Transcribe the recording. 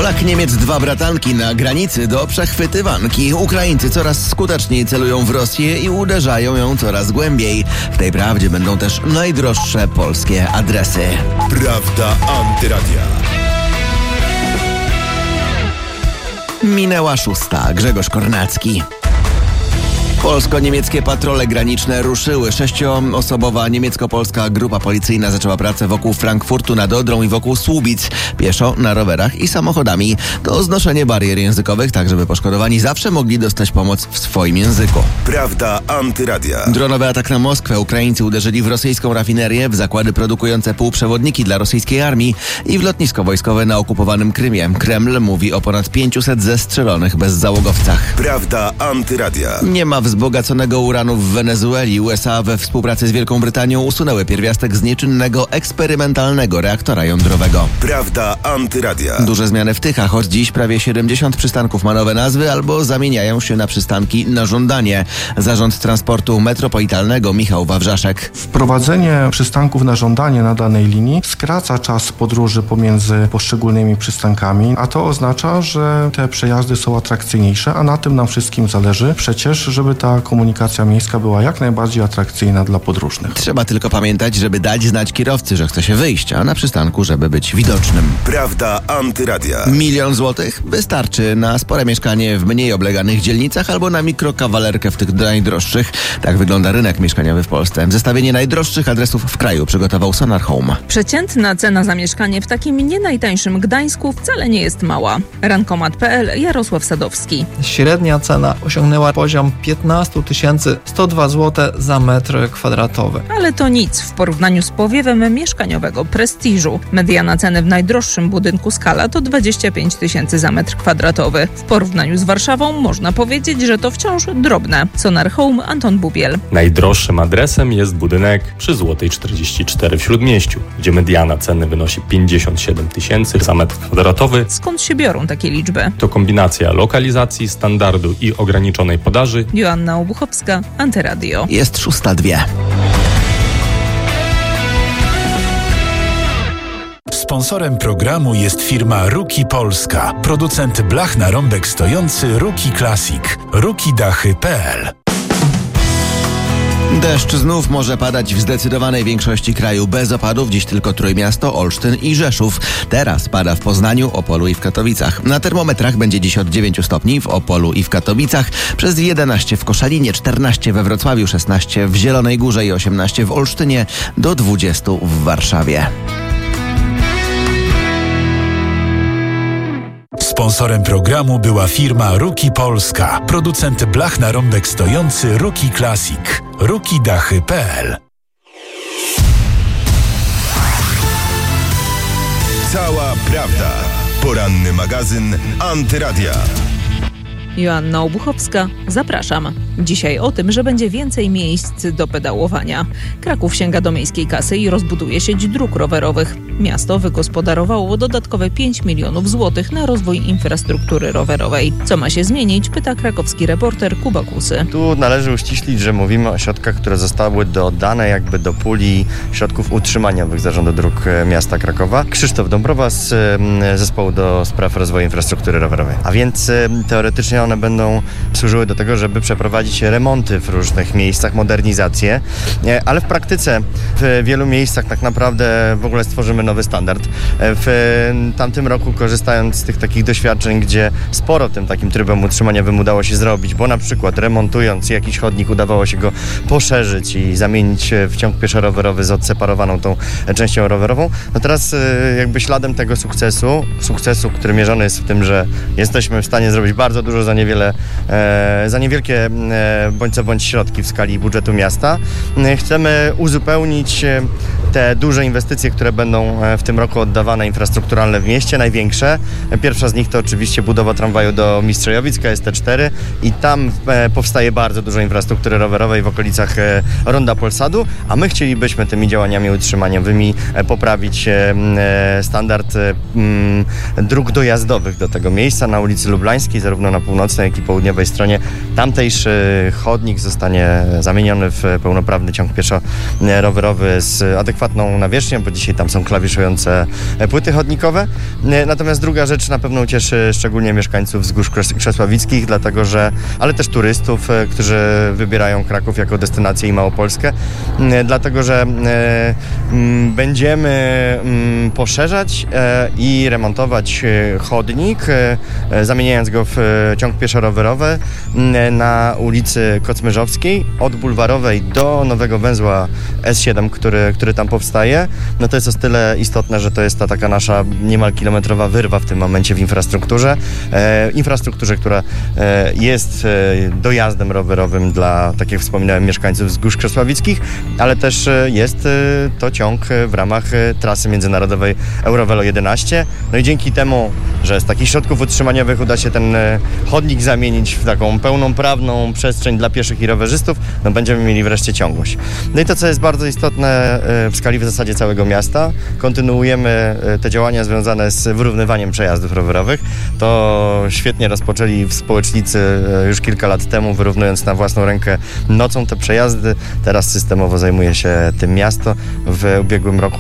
Polak-Niemiec, 2 bratanki na granicy do przechwytywanki. Ukraińcy coraz skuteczniej celują w Rosję i uderzają ją coraz głębiej. W tej prawdzie będą też najdroższe polskie adresy. Prawda Antyradia. Minęła 6. Grzegorz Kornacki. Polsko-niemieckie patrole graniczne ruszyły. 6-osobowa niemiecko-polska grupa policyjna zaczęła pracę wokół Frankfurtu nad Odrą i wokół Słubic. Pieszo, na rowerach i samochodami. To znoszenie barier językowych, tak żeby poszkodowani zawsze mogli dostać pomoc w swoim języku. Prawda Antyradia. Dronowy atak na Moskwę. Ukraińcy uderzyli w rosyjską rafinerię, w zakłady produkujące półprzewodniki dla rosyjskiej armii i w lotnisko wojskowe na okupowanym Krymie. Kreml mówi o ponad 500 zestrzelonych bezzałogowcach. Prawda Antyradia. Nie ma wzbogaconego uranu w Wenezueli. USA we współpracy z Wielką Brytanią usunęły pierwiastek z nieczynnego, eksperymentalnego reaktora jądrowego. Prawda Antyradia. Duże zmiany w Tychach. Od dziś prawie 70 przystanków ma nowe nazwy albo zamieniają się na przystanki na żądanie. Zarząd Transportu Metropolitalnego Michał Wawrzaszek. Wprowadzenie przystanków na żądanie na danej linii skraca czas podróży pomiędzy poszczególnymi przystankami, a to oznacza, że te przejazdy są atrakcyjniejsze, a na tym nam wszystkim zależy przecież, żeby ta komunikacja miejska była jak najbardziej atrakcyjna dla podróżnych. Trzeba tylko pamiętać, żeby dać znać kierowcy, że chce się wyjść, a na przystanku, żeby być widocznym. Prawda Antyradia. 1 000 000 złotych wystarczy na spore mieszkanie w mniej obleganych dzielnicach albo na mikrokawalerkę w tych najdroższych. Tak wygląda rynek mieszkaniowy w Polsce. Zestawienie najdroższych adresów w kraju przygotował Sonar Home. Przeciętna cena za mieszkanie w takim nie najtańszym Gdańsku wcale nie jest mała. Rankomat.pl, Jarosław Sadowski. Średnia cena osiągnęła poziom 15 102 zł za metr kwadratowy. Ale to nic w porównaniu z powiewem mieszkaniowego prestiżu. Mediana ceny w najdroższym budynku Skala to 25 000 za metr kwadratowy. W porównaniu z Warszawą można powiedzieć, że to wciąż drobne. Sonar Home, Anton Bubiel. Najdroższym adresem jest budynek przy Złotej 44 w Śródmieściu, gdzie mediana ceny wynosi 57 000 za metr kwadratowy. Skąd się biorą takie liczby? To kombinacja lokalizacji, standardu i ograniczonej podaży. Joanna Obuchowska, Antyradio. Jest 6:02. Sponsorem programu jest firma Ruki Polska. Producent blach na rąbek stojący Ruki Classic. rukidachy.pl. Deszcz znów może padać w zdecydowanej większości kraju. Bez opadów dziś tylko Trójmiasto, Olsztyn i Rzeszów. Teraz pada w Poznaniu, Opolu i w Katowicach. Na termometrach będzie dziś od 9 stopni w Opolu i w Katowicach, przez 11 w Koszalinie, 14 we Wrocławiu, 16 w Zielonej Górze i 18 w Olsztynie, do 20 w Warszawie. Sponsorem programu była firma Ruki Polska. Producent blach na rąbek stojący Ruki Classic. rukidachy.pl. Cała prawda. Poranny magazyn Antyradia. Joanna Obuchowska, zapraszam. Dzisiaj o tym, że będzie więcej miejsc do pedałowania. Kraków sięga do miejskiej kasy i rozbuduje sieć dróg rowerowych. Miasto wygospodarowało dodatkowe 5 milionów złotych na rozwój infrastruktury rowerowej. Co ma się zmienić? Pyta krakowski reporter Kuba Kusy. Tu należy uściślić, że mówimy o środkach, które zostały dodane jakby do puli środków utrzymaniowych Zarządu Dróg Miasta Krakowa. Krzysztof Dąbrowa z Zespołu do Spraw Rozwoju Infrastruktury Rowerowej. A więc teoretycznie one będą służyły do tego, żeby przeprowadzić remonty w różnych miejscach, modernizacje, ale w praktyce w wielu miejscach tak naprawdę w ogóle stworzymy nowy standard. W tamtym roku, korzystając z tych takich doświadczeń, gdzie sporo tym takim trybem utrzymaniowym udało się zrobić, bo na przykład remontując jakiś chodnik udawało się go poszerzyć i zamienić w ciąg pieszo-rowerowy z odseparowaną tą częścią rowerową, no teraz jakby śladem tego sukcesu, który mierzony jest w tym, że jesteśmy w stanie zrobić bardzo dużo za niewielkie bądź co bądź środki w skali budżetu miasta. Chcemy uzupełnić te duże inwestycje, które będą w tym roku oddawane infrastrukturalne w mieście, największe. Pierwsza z nich to oczywiście budowa tramwaju do Mistrzejowic, KST4 i tam powstaje bardzo dużo infrastruktury rowerowej w okolicach Ronda Polsadu, a my chcielibyśmy tymi działaniami utrzymaniowymi poprawić standard dróg dojazdowych do tego miejsca na ulicy Lublańskiej, zarówno na północnej, jak i południowej stronie. Tamtejszy chodnik zostanie zamieniony w pełnoprawny ciąg pieszo-rowerowy z adekwatnym adekwatną nawierzchnię, bo dzisiaj tam są klawiszujące płyty chodnikowe. Natomiast druga rzecz na pewno ucieszy szczególnie mieszkańców Wzgórz Krzesławickich, dlatego że, ale też turystów, którzy wybierają Kraków jako destynację i Małopolskę, dlatego że będziemy poszerzać i remontować chodnik, zamieniając go w ciąg pieszo-rowerowy na ulicy Kocmyrzowskiej, od Bulwarowej do nowego węzła S7, który tam powstaje. No to jest o tyle istotne, że to jest ta taka nasza niemal kilometrowa wyrwa w tym momencie w infrastrukturze. Infrastrukturze, która jest dojazdem rowerowym dla, tak jak wspominałem, mieszkańców Wzgórz Krzesławickich, ale też jest to ciąg w ramach trasy międzynarodowej Eurovelo 11. No i dzięki temu, że z takich środków utrzymaniowych uda się ten chodnik zamienić w taką pełnoprawną przestrzeń dla pieszych i rowerzystów, no będziemy mieli wreszcie ciągłość. No i to, co jest bardzo istotne w skali w zasadzie całego miasta, kontynuujemy te działania związane z wyrównywaniem przejazdów rowerowych. To świetnie rozpoczęli społecznicy już kilka lat temu, wyrównując na własną rękę nocą te przejazdy. Teraz systemowo zajmuje się tym miasto. W ubiegłym roku